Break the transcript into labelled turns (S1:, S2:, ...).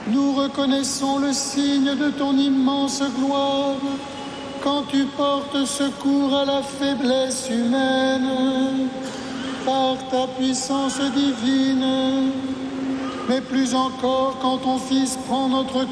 S1: nous reconnaissons le signe de ton immense gloire quand tu portes secours à la faiblesse humaine par ta puissance divine, mais plus encore quand ton Fils prend notre